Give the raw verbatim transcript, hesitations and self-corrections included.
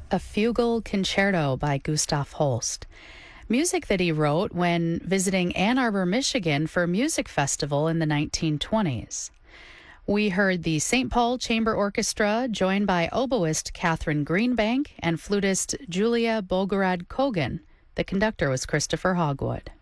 A Fugal Concerto by Gustav Holst. Music that he wrote when visiting Ann Arbor, Michigan for a music festival in the nineteen twenties. We heard the Saint Paul Chamber Orchestra joined by oboist Catherine Greenbank and flutist Julia Bogorad Kogan. The conductor was Christopher Hogwood.